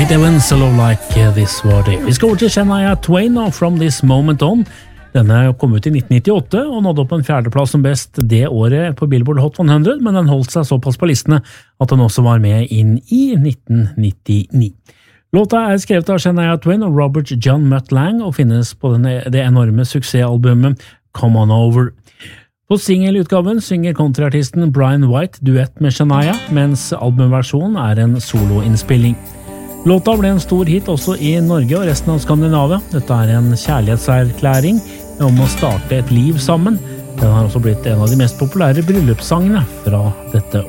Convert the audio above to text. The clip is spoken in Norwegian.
Faith Evans, A Love Like This var det. Vi skal over til Shania Twain og From This Moment On. Denne kom ut i 1998 og nådde opp en fjerdeplass som best det året på Billboard Hot 100, men den holdt seg såpass på listene at den også var med inn i 1999. Låta er skrevet av Shania Twain og Robert John Mutt Lange og finnes på det enorme suksessalbumet Come On Over. På singelutgaven synger countryartisten Brian White duett med Shania, mens albumversjonen er en soloinnspilling. Låta ble en stor hit også i Norge og resten av Skandinavia. Dette er en kjærlighetserklæring om å starte et liv sammen. Den har også blitt en av de mest populære bryllupssangene fra dette